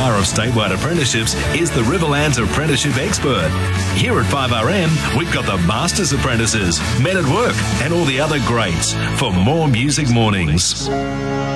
star of statewide apprenticeships is the Riverlands Apprenticeship Expert. Here at 5RM, we've got the Masters Apprentices, Men at Work, and all the other greats for more Music Mornings.